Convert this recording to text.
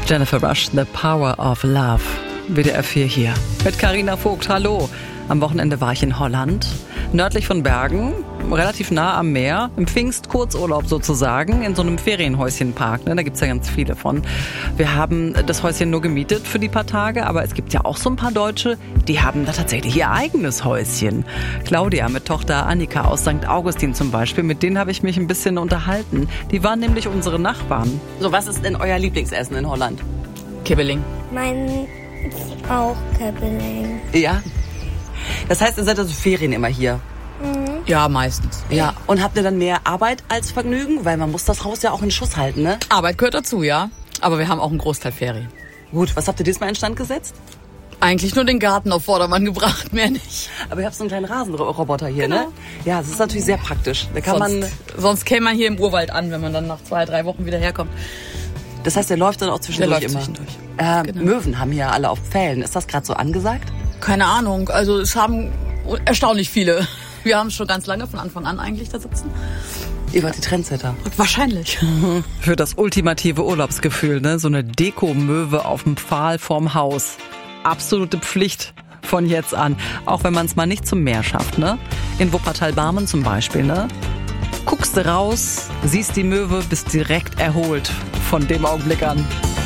Jennifer Rush, The Power of Love. WDR 4 hier. Mit Carina Vogt, hallo. Am Wochenende war ich in Holland, nördlich von Bergen, relativ nah am Meer, im Pfingst-Kurzurlaub sozusagen, in so einem Ferienhäuschenpark. Da gibt's ja ganz viele von. Wir haben das Häuschen nur gemietet für die paar Tage, aber es gibt ja auch so ein paar Deutsche, die haben da tatsächlich ihr eigenes Häuschen. Claudia mit Tochter Annika aus St. Augustin zum Beispiel, mit denen habe ich mich ein bisschen unterhalten. Die waren nämlich unsere Nachbarn. So, was ist denn euer Lieblingsessen in Holland? Kibbeling. Mein ist auch Kibbeling. Ja? Das heißt, ihr seid also Ferien immer hier? Ja, meistens. Ja. Und habt ihr dann mehr Arbeit als Vergnügen? Weil man muss das Haus ja auch in Schuss halten, ne? Arbeit gehört dazu, ja. Aber wir haben auch einen Großteil Ferien. Gut, was habt ihr diesmal instand gesetzt? Eigentlich nur den Garten auf Vordermann gebracht, mehr nicht. Aber ihr habt so einen kleinen Rasenroboter hier, ne? Ja, das ist natürlich sehr praktisch. Da kann Sonst käme man hier im Urwald an, wenn man dann nach 2-3 Wochen wieder herkommt. Das heißt, der läuft dann auch zwischendurch immer? Zwischendurch. Genau. Möwen haben hier alle auf Pfählen. Ist das gerade so angesagt? Keine Ahnung, also es haben erstaunlich viele. Wir haben schon ganz lange, von Anfang an eigentlich da sitzen. Ihr wart die Trendsetter. Wahrscheinlich. Für das ultimative Urlaubsgefühl, ne? So eine Dekomöwe auf dem Pfahl vorm Haus. Absolute Pflicht von jetzt an. Auch wenn man es mal nicht zum Meer schafft, ne? In Wuppertal-Barmen zum Beispiel, ne? Guckst du raus, siehst die Möwe, bist direkt erholt von dem Augenblick an.